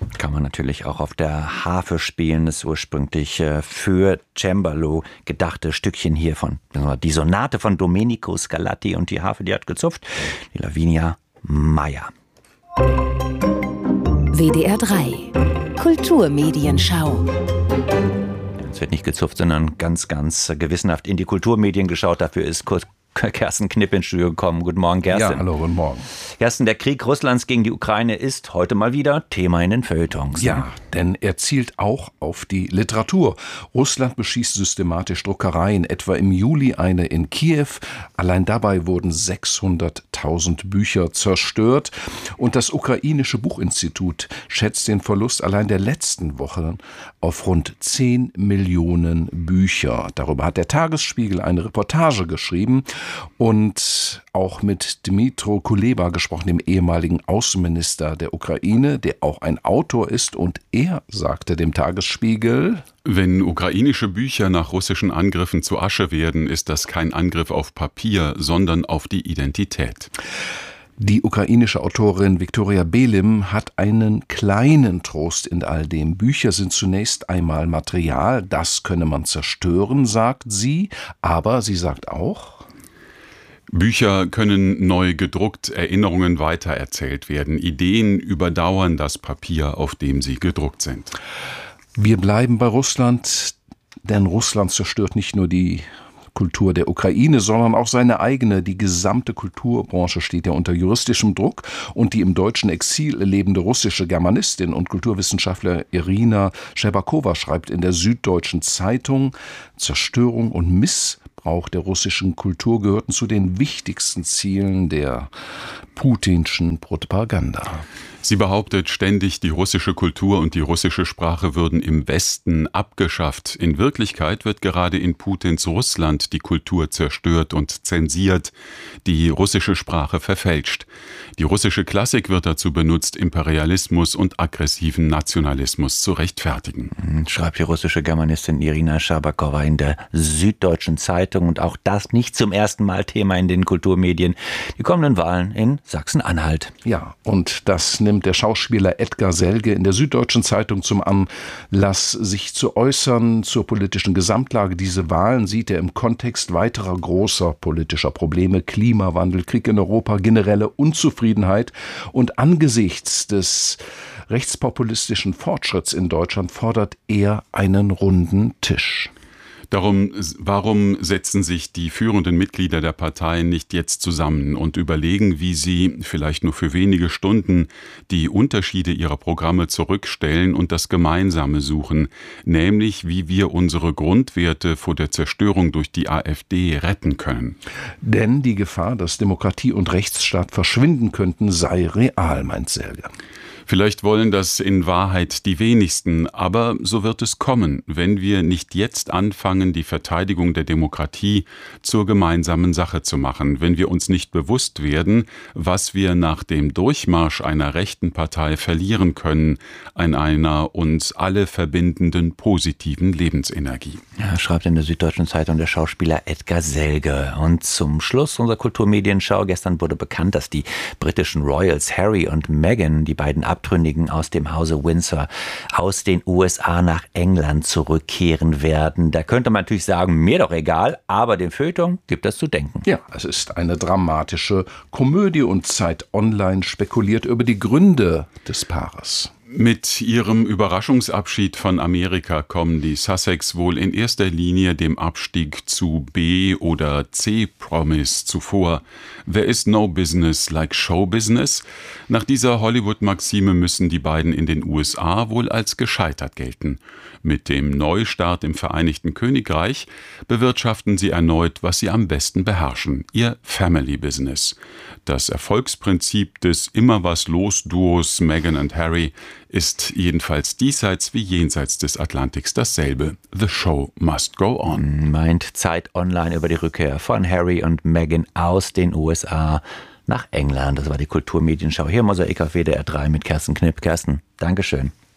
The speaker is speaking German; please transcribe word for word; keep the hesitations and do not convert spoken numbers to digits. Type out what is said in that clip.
Kann man natürlich auch auf der Harfe spielen, das ursprünglich für Cembalo gedachte Stückchen hier von, die Sonate von Domenico Scarlatti, und die Harfe, die hat gezupft, die Lavinia Meier. W D R drei Kulturmedienschau. Es wird nicht gezupft, sondern ganz, ganz gewissenhaft in die Kulturmedien geschaut. Dafür ist Kurt Kersten Knipp ins Studio gekommen. Guten Morgen, Kerstin. Ja, hallo, guten Morgen. Kersten, der Krieg Russlands gegen die Ukraine ist heute mal wieder Thema in den Feuilletons. Ja, denn er zielt auch auf die Literatur. Russland beschießt systematisch Druckereien, etwa im Juli eine in Kiew. Allein dabei wurden sechshunderttausend Bücher zerstört. Und das ukrainische Buchinstitut schätzt den Verlust allein der letzten Wochen auf rund zehn Millionen Bücher. Darüber hat der Tagesspiegel eine Reportage geschrieben und auch mit Dmytro Kuleba gesprochen, dem ehemaligen Außenminister der Ukraine, der auch ein Autor ist, und er sagte dem Tagesspiegel: Wenn ukrainische Bücher nach russischen Angriffen zu Asche werden, ist das kein Angriff auf Papier, sondern auf die Identität. Die ukrainische Autorin Viktoria Belim hat einen kleinen Trost in all dem. Bücher sind zunächst einmal Material, das könne man zerstören, sagt sie, aber sie sagt auch: Bücher können neu gedruckt, Erinnerungen weitererzählt werden, Ideen überdauern das Papier, auf dem sie gedruckt sind. Wir bleiben bei Russland, denn Russland zerstört nicht nur die Kultur der Ukraine, sondern auch seine eigene. Die gesamte Kulturbranche steht ja unter juristischem Druck, und die im deutschen Exil lebende russische Germanistin und Kulturwissenschaftlerin Irina Scherbakova schreibt in der Süddeutschen Zeitung: Zerstörung und Missbrauch der russischen Kultur gehörten zu den wichtigsten Zielen der putinschen Propaganda. Sie behauptet ständig, die russische Kultur und die russische Sprache würden im Westen abgeschafft. In Wirklichkeit wird gerade in Putins Russland die Kultur zerstört und zensiert, die russische Sprache verfälscht. Die russische Klassik wird dazu benutzt, Imperialismus und aggressiven Nationalismus zu rechtfertigen. Schreibt die russische Germanistin Irina Scherbakova in der Süddeutschen Zeitung, und auch das nicht zum ersten Mal Thema in den Kulturmedien. Die kommenden Wahlen in Sachsen-Anhalt. Ja, und das nimmt der Schauspieler Edgar Selge in der Süddeutschen Zeitung zum Anlass, sich zu äußern zur politischen Gesamtlage. Diese Wahlen sieht er im Kontext weiterer großer politischer Probleme: Klimawandel, Krieg in Europa, generelle Unzufriedenheit. Und angesichts des rechtspopulistischen Fortschritts in Deutschland fordert er einen runden Tisch. Darum, warum setzen sich die führenden Mitglieder der Parteien nicht jetzt zusammen und überlegen, wie sie vielleicht nur für wenige Stunden die Unterschiede ihrer Programme zurückstellen und das Gemeinsame suchen, nämlich wie wir unsere Grundwerte vor der Zerstörung durch die AfD retten können? Denn die Gefahr, dass Demokratie und Rechtsstaat verschwinden könnten, sei real, meint Selge. Vielleicht wollen das in Wahrheit die wenigsten, aber so wird es kommen, wenn wir nicht jetzt anfangen, die Verteidigung der Demokratie zur gemeinsamen Sache zu machen, wenn wir uns nicht bewusst werden, was wir nach dem Durchmarsch einer rechten Partei verlieren können, an einer uns alle verbindenden positiven Lebensenergie. Ja, schreibt in der Süddeutschen Zeitung der Schauspieler Edgar Selge. Und zum Schluss unserer Kulturmedienschau: Gestern wurde bekannt, dass die britischen Royals Harry und Meghan, die beiden Abtrünnigen aus dem Hause Windsor, aus den U S A nach England zurückkehren werden. Da könnte man natürlich sagen, mir doch egal, aber dem Feuilleton gibt das zu denken. Ja, es ist eine dramatische Komödie, und Zeit Online spekuliert über die Gründe des Paares. Mit ihrem Überraschungsabschied von Amerika kommen die Sussex wohl in erster Linie dem Abstieg zu B- oder C-Promis zuvor. There is no business like show business. Nach dieser Hollywood-Maxime müssen die beiden in den U S A wohl als gescheitert gelten. Mit dem Neustart im Vereinigten Königreich bewirtschaften sie erneut, was sie am besten beherrschen: ihr Family Business. Das Erfolgsprinzip des Immer-was-los-Duos Meghan und Harry ist jedenfalls diesseits wie jenseits des Atlantiks dasselbe. The show must go on. Meint Zeit Online über die Rückkehr von Harry und Meghan aus den U S A nach England. Das war die Kulturmedienschau hier im Mosaik auf W D R drei mit Kersten Knipp. Kersten, Dankeschön.